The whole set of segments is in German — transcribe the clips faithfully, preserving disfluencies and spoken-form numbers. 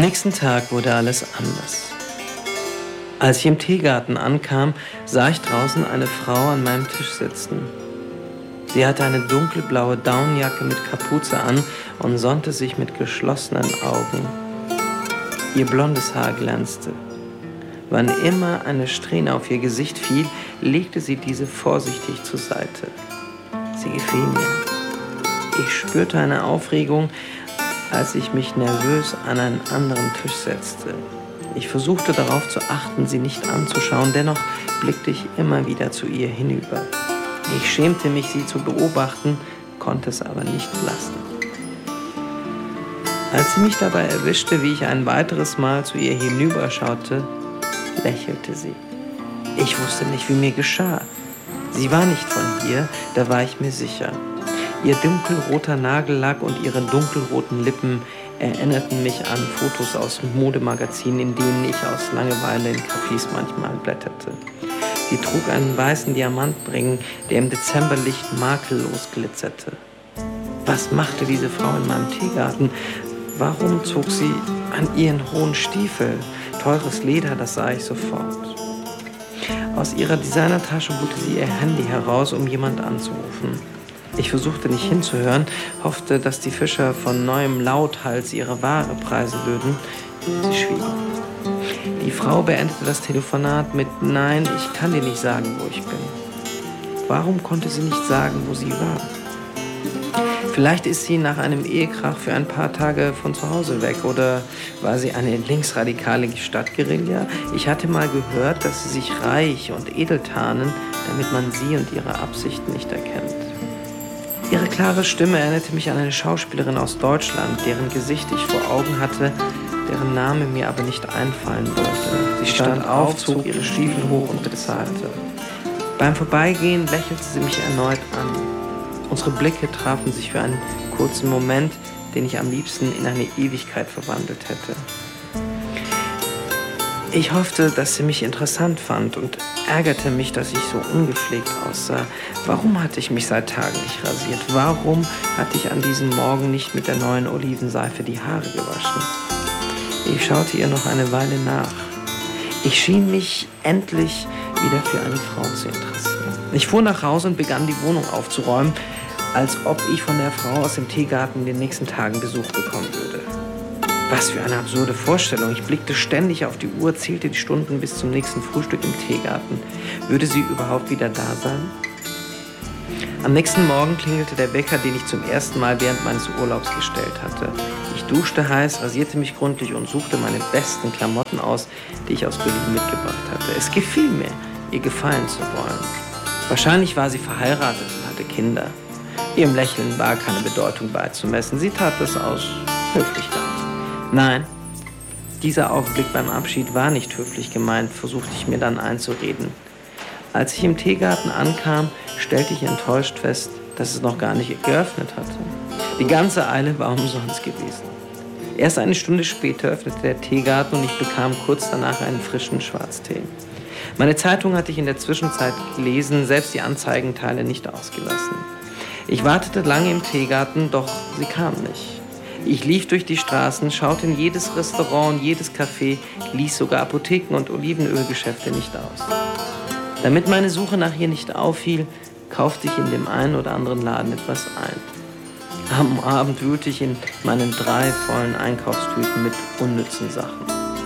Am nächsten Tag wurde alles anders. Als ich im Teegarten ankam, sah ich draußen eine Frau an meinem Tisch sitzen. Sie hatte eine dunkelblaue Daunenjacke mit Kapuze an und sonnte sich mit geschlossenen Augen. Ihr blondes Haar glänzte. Wann immer eine Strähne auf ihr Gesicht fiel, legte sie diese vorsichtig zur Seite. Sie gefiel mir. Ich spürte eine Aufregung, als ich mich nervös an einen anderen Tisch setzte. Ich versuchte darauf zu achten, sie nicht anzuschauen, dennoch blickte ich immer wieder zu ihr hinüber. Ich schämte mich, sie zu beobachten, konnte es aber nicht lassen. Als sie mich dabei erwischte, wie ich ein weiteres Mal zu ihr hinüberschaute, lächelte sie. Ich wusste nicht, wie mir geschah. Sie war nicht von hier, da war ich mir sicher. Ihr dunkelroter Nagellack und ihre dunkelroten Lippen erinnerten mich an Fotos aus Modemagazinen, in denen ich aus Langeweile in Cafés manchmal blätterte. Sie trug einen weißen Diamantring, der im Dezemberlicht makellos glitzerte. Was machte diese Frau in meinem Teegarten? Warum zog sie an ihren hohen Stiefel? Teures Leder, das sah ich sofort. Aus ihrer Designertasche holte sie ihr Handy heraus, um jemand anzurufen. Ich versuchte nicht hinzuhören, hoffte, dass die Fischer von neuem lauthals ihre Ware preisen würden. Sie schwiegen. Die Frau beendete das Telefonat mit »Nein, ich kann dir nicht sagen, wo ich bin.« Warum konnte sie nicht sagen, wo sie war? Vielleicht ist sie nach einem Ehekrach für ein paar Tage von zu Hause weg oder war sie eine linksradikale Stadtguerilla? Ich hatte mal gehört, dass sie sich reich und edel tarnen, damit man sie und ihre Absichten nicht erkennt. Ihre klare Stimme erinnerte mich an eine Schauspielerin aus Deutschland, deren Gesicht ich vor Augen hatte, deren Name mir aber nicht einfallen wollte. Sie stand auf, zog ihre Stiefel hoch und bezahlte. Beim Vorbeigehen lächelte sie mich erneut an. Unsere Blicke trafen sich für einen kurzen Moment, den ich am liebsten in eine Ewigkeit verwandelt hätte. Ich hoffte, dass sie mich interessant fand und ärgerte mich, dass ich so ungepflegt aussah. Warum hatte ich mich seit Tagen nicht rasiert? Warum hatte ich an diesem Morgen nicht mit der neuen Olivenseife die Haare gewaschen? Ich schaute ihr noch eine Weile nach. Ich schien mich endlich wieder für eine Frau zu interessieren. Ich fuhr nach Hause und begann, die Wohnung aufzuräumen, als ob ich von der Frau aus dem Teegarten in den nächsten Tagen Besuch bekommen würde. Was für eine absurde Vorstellung. Ich blickte ständig auf die Uhr, zählte die Stunden bis zum nächsten Frühstück im Teegarten. Würde sie überhaupt wieder da sein? Am nächsten Morgen klingelte der Wecker, den ich zum ersten Mal während meines Urlaubs gestellt hatte. Ich duschte heiß, rasierte mich gründlich und suchte meine besten Klamotten aus, die ich aus Berlin mitgebracht hatte. Es gefiel mir, ihr gefallen zu wollen. Wahrscheinlich war sie verheiratet und hatte Kinder. Ihrem Lächeln war keine Bedeutung beizumessen. Sie tat das aus Höflichkeit. Nein, dieser Augenblick beim Abschied war nicht höflich gemeint, versuchte ich mir dann einzureden. Als ich im Teegarten ankam, stellte ich enttäuscht fest, dass es noch gar nicht geöffnet hatte. Die ganze Eile war umsonst gewesen. Erst eine Stunde später öffnete der Teegarten und ich bekam kurz danach einen frischen Schwarztee. Meine Zeitung hatte ich in der Zwischenzeit gelesen, selbst die Anzeigenteile nicht ausgelassen. Ich wartete lange im Teegarten, doch sie kam nicht. Ich lief durch die Straßen, schaute in jedes Restaurant und jedes Café, ließ sogar Apotheken und Olivenölgeschäfte nicht aus. Damit meine Suche nach ihr nicht auffiel, kaufte ich in dem einen oder anderen Laden etwas ein. Am Abend wühlte ich in meinen drei vollen Einkaufstüten mit unnützen Sachen.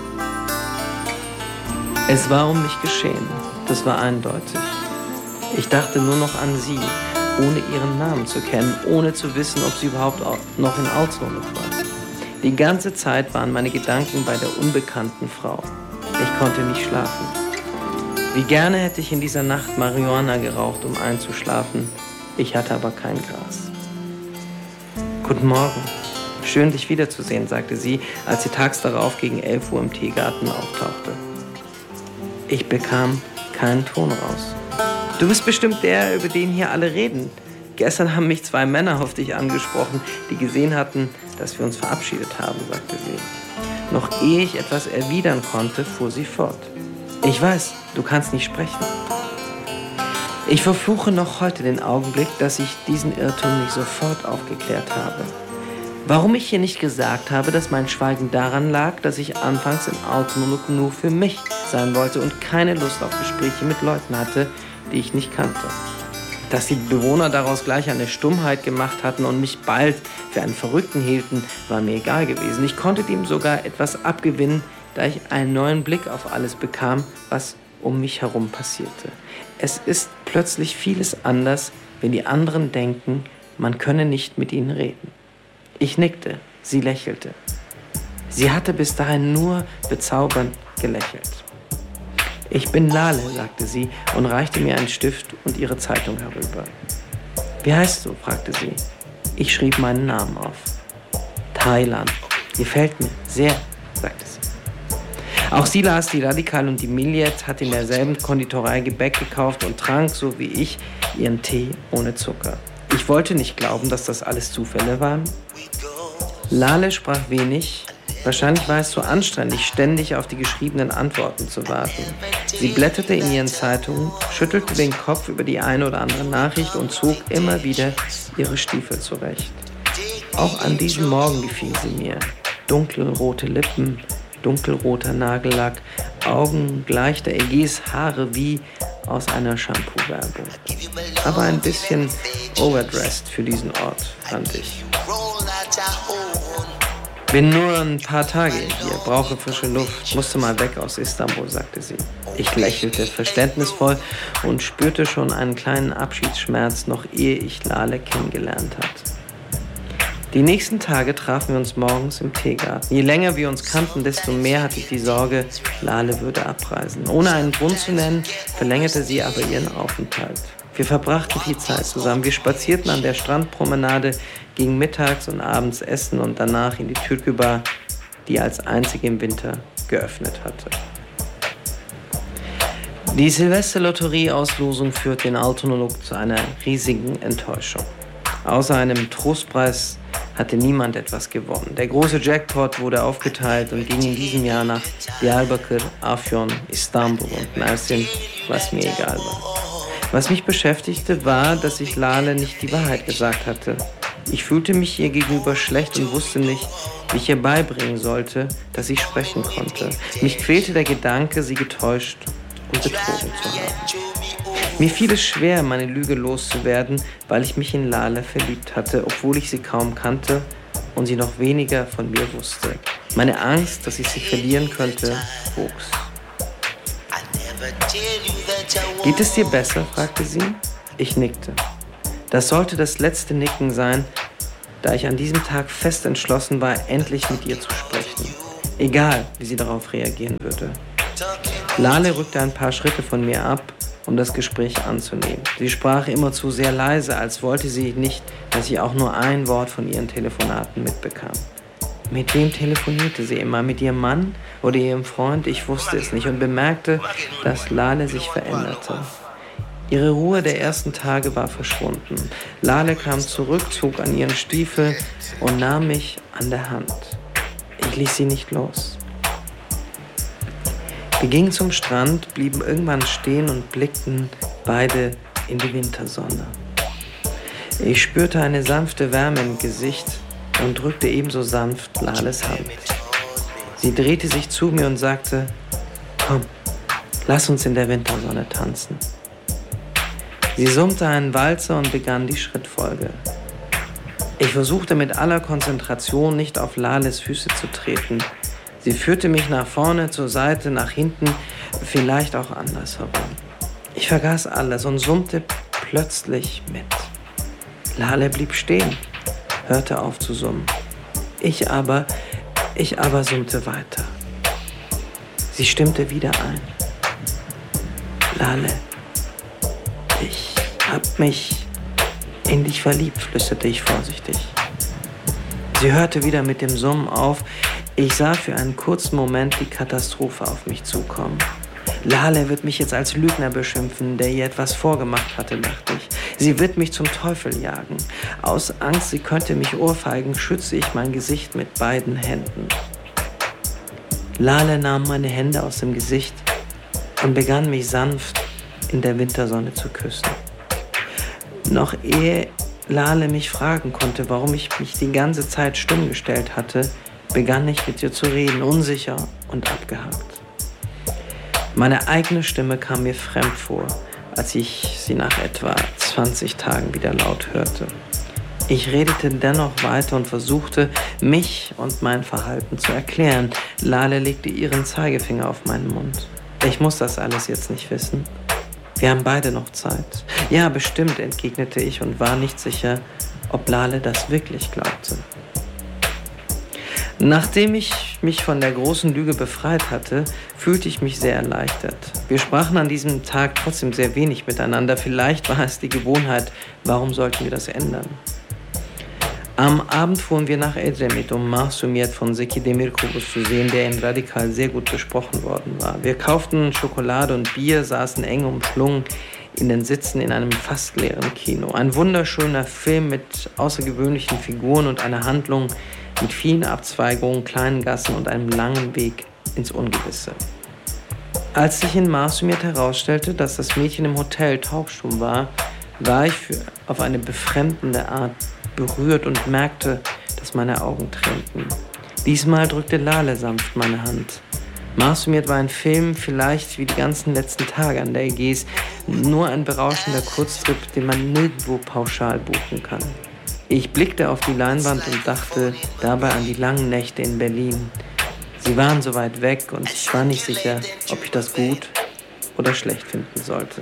Es war um mich geschehen, das war eindeutig. Ich dachte nur noch an sie, ohne ihren Namen zu kennen, ohne zu wissen, ob sie überhaupt noch in Augsburg war. Die ganze Zeit waren meine Gedanken bei der unbekannten Frau. Ich konnte nicht schlafen. Wie gerne hätte ich in dieser Nacht Marihuana geraucht, um einzuschlafen. Ich hatte aber kein Gras. »Guten Morgen. Schön, dich wiederzusehen«, sagte sie, als sie tags darauf gegen elf Uhr im Teegarten auftauchte. Ich bekam keinen Ton raus. »Du bist bestimmt der, über den hier alle reden. Gestern haben mich zwei Männer auf dich angesprochen, die gesehen hatten, dass wir uns verabschiedet haben«, sagte sie. Noch ehe ich etwas erwidern konnte, fuhr sie fort. »Ich weiß, du kannst nicht sprechen. Ich verfluche noch heute den Augenblick, dass ich diesen Irrtum nicht sofort aufgeklärt habe. Warum ich hier nicht gesagt habe, dass mein Schweigen daran lag, dass ich anfangs im Autonolog nur für mich sein wollte und keine Lust auf Gespräche mit Leuten hatte, die ich nicht kannte. Dass die Bewohner daraus gleich eine Stummheit gemacht hatten und mich bald für einen Verrückten hielten, war mir egal gewesen. Ich konnte dem sogar etwas abgewinnen, da ich einen neuen Blick auf alles bekam, was um mich herum passierte. Es ist plötzlich vieles anders, wenn die anderen denken, man könne nicht mit ihnen reden. Ich nickte, sie lächelte. Sie hatte bis dahin nur bezaubernd gelächelt. »Ich bin Lale«, sagte sie und reichte mir einen Stift und ihre Zeitung herüber. »Wie heißt du?«, fragte sie. Ich schrieb meinen Namen auf. »Thailand. Gefällt mir sehr«, sagte sie. Auch sie las die Radikal und die Millet, hat in derselben Konditorei Gebäck gekauft und trank, so wie ich, ihren Tee ohne Zucker. Ich wollte nicht glauben, dass das alles Zufälle waren. Lale sprach wenig. Wahrscheinlich war es so anstrengend, ständig auf die geschriebenen Antworten zu warten. Sie blätterte in ihren Zeitungen, schüttelte den Kopf über die eine oder andere Nachricht und zog immer wieder ihre Stiefel zurecht. Auch an diesem Morgen gefiel sie mir. Dunkelrote Lippen, dunkelroter Nagellack, Augen gleich der Ägäis, Haare wie aus einer Shampoo-Werbung. Aber ein bisschen overdressed für diesen Ort, fand ich. Bin nur ein paar Tage hier, brauche frische Luft, musste mal weg aus Istanbul, sagte sie. Ich lächelte verständnisvoll und spürte schon einen kleinen Abschiedsschmerz, noch ehe ich Lale kennengelernt hatte. Die nächsten Tage trafen wir uns morgens im Teegarten. Je länger wir uns kannten, desto mehr hatte ich die Sorge, Lale würde abreisen. Ohne einen Grund zu nennen, verlängerte sie aber ihren Aufenthalt. Wir verbrachten viel Zeit zusammen. Wir spazierten an der Strandpromenade, gingen mittags und abends essen und danach in die Türkü-Bar, die als einzige im Winter geöffnet hatte. Die Silvesterlotterie-Auslosung führte in Altınordu zu einer riesigen Enttäuschung. Außer einem Trostpreis hatte niemand etwas gewonnen. Der große Jackpot wurde aufgeteilt und ging in diesem Jahr nach Diyarbakır, Afyon, Istanbul und Mersin, was mir egal war. Was mich beschäftigte, war, dass ich Lale nicht die Wahrheit gesagt hatte. Ich fühlte mich ihr gegenüber schlecht und wusste nicht, wie ich ihr beibringen sollte, dass ich sprechen konnte. Mich quälte der Gedanke, sie getäuscht und betrogen zu haben. Mir fiel es schwer, meine Lüge loszuwerden, weil ich mich in Lale verliebt hatte, obwohl ich sie kaum kannte und sie noch weniger von mir wusste. Meine Angst, dass ich sie verlieren könnte, wuchs. »Geht es dir besser?«, fragte sie. Ich nickte. Das sollte das letzte Nicken sein, da ich an diesem Tag fest entschlossen war, endlich mit ihr zu sprechen. Egal, wie sie darauf reagieren würde. Lale rückte ein paar Schritte von mir ab, um das Gespräch anzunehmen. Sie sprach immerzu sehr leise, als wollte sie nicht, dass ich auch nur ein Wort von ihren Telefonaten mitbekam. Mit wem telefonierte sie immer? Mit ihrem Mann oder ihrem Freund? Ich wusste es nicht und bemerkte, dass Lale sich veränderte. Ihre Ruhe der ersten Tage war verschwunden. Lale kam zurück, zog an ihren Stiefel und nahm mich an der Hand. Ich ließ sie nicht los. Wir gingen zum Strand, blieben irgendwann stehen und blickten beide in die Wintersonne. Ich spürte eine sanfte Wärme im Gesicht und drückte ebenso sanft Lales Hand. Sie drehte sich zu mir und sagte, »Komm, lass uns in der Wintersonne tanzen.« Sie summte einen Walzer und begann die Schrittfolge. Ich versuchte mit aller Konzentration nicht auf Lales Füße zu treten. Sie führte mich nach vorne, zur Seite, nach hinten, vielleicht auch andersherum. Ich vergaß alles und summte plötzlich mit. Lale blieb stehen, hörte auf zu summen. Ich aber, ich aber summte weiter. Sie stimmte wieder ein. Lale, ich hab mich in dich verliebt, flüsterte ich vorsichtig. Sie hörte wieder mit dem Summen auf. Ich sah für einen kurzen Moment die Katastrophe auf mich zukommen. Lale wird mich jetzt als Lügner beschimpfen, der ihr etwas vorgemacht hatte, dachte ich. Sie wird mich zum Teufel jagen. Aus Angst, sie könnte mich ohrfeigen, schützte ich mein Gesicht mit beiden Händen. Lale nahm meine Hände aus dem Gesicht und begann mich sanft in der Wintersonne zu küssen. Noch ehe Lale mich fragen konnte, warum ich mich die ganze Zeit stumm gestellt hatte, begann ich mit ihr zu reden, unsicher und abgehakt. Meine eigene Stimme kam mir fremd vor, als ich sie nach etwa zwanzig Tagen wieder laut hörte. Ich redete dennoch weiter und versuchte, mich und mein Verhalten zu erklären. Lale legte ihren Zeigefinger auf meinen Mund. Ich muss das alles jetzt nicht wissen. Wir haben beide noch Zeit. Ja, bestimmt, entgegnete ich und war nicht sicher, ob Lale das wirklich glaubte. Nachdem ich mich von der großen Lüge befreit hatte, fühlte ich mich sehr erleichtert. Wir sprachen an diesem Tag trotzdem sehr wenig miteinander. Vielleicht war es die Gewohnheit. Warum sollten wir das ändern? Am Abend fuhren wir nach Edremit, um Mahsumiyet von Zeki Demirkubuz zu sehen, der in Radikal sehr gut besprochen worden war. Wir kauften Schokolade und Bier, saßen eng umschlungen in den Sitzen in einem fast leeren Kino. Ein wunderschöner Film mit außergewöhnlichen Figuren und einer Handlung mit vielen Abzweigungen, kleinen Gassen und einem langen Weg ins Ungewisse. Als sich in Mahsumiyet herausstellte, dass das Mädchen im Hotel taubstumm war, war ich für, auf eine befremdende Art berührt und merkte, dass meine Augen tränten. Diesmal drückte Lale sanft meine Hand. Mahsumiyet war ein Film, vielleicht wie die ganzen letzten Tage an der Ägäis, nur ein berauschender Kurztrip, den man nirgendwo pauschal buchen kann. Ich blickte auf die Leinwand und dachte dabei an die langen Nächte in Berlin. Sie waren so weit weg und ich war nicht sicher, ob ich das gut oder schlecht finden sollte.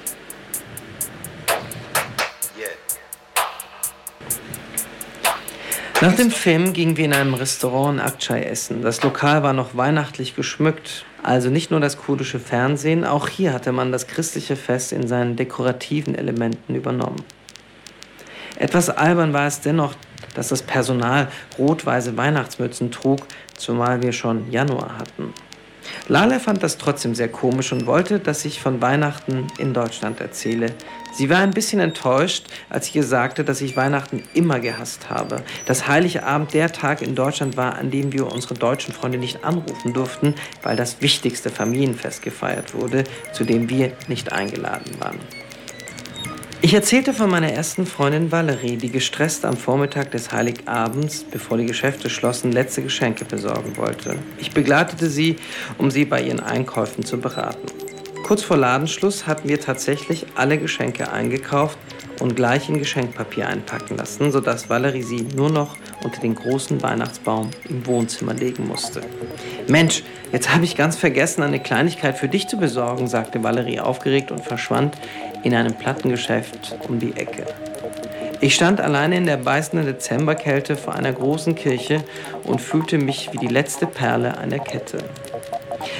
Nach dem Film gingen wir in einem Restaurant in Akçay essen. Das Lokal war noch weihnachtlich geschmückt, also nicht nur das kurdische Fernsehen, auch hier hatte man das christliche Fest in seinen dekorativen Elementen übernommen. Etwas albern war es dennoch, dass das Personal rot-weiße Weihnachtsmützen trug, zumal wir schon Januar hatten. Lale fand das trotzdem sehr komisch und wollte, dass ich von Weihnachten in Deutschland erzähle. Sie war ein bisschen enttäuscht, als ich ihr sagte, dass ich Weihnachten immer gehasst habe. Dass Heiligabend der Tag in Deutschland war, an dem wir unsere deutschen Freunde nicht anrufen durften, weil das wichtigste Familienfest gefeiert wurde, zu dem wir nicht eingeladen waren. Ich erzählte von meiner ersten Freundin Valerie, die gestresst am Vormittag des Heiligabends, bevor die Geschäfte schlossen, letzte Geschenke besorgen wollte. Ich begleitete sie, um sie bei ihren Einkäufen zu beraten. Kurz vor Ladenschluss hatten wir tatsächlich alle Geschenke eingekauft und gleich in Geschenkpapier einpacken lassen, sodass Valerie sie nur noch unter den großen Weihnachtsbaum im Wohnzimmer legen musste. »Mensch, jetzt habe ich ganz vergessen, eine Kleinigkeit für dich zu besorgen«, sagte Valerie aufgeregt und verschwand in einem Plattengeschäft um die Ecke. Ich stand alleine in der beißenden Dezemberkälte vor einer großen Kirche und fühlte mich wie die letzte Perle einer Kette.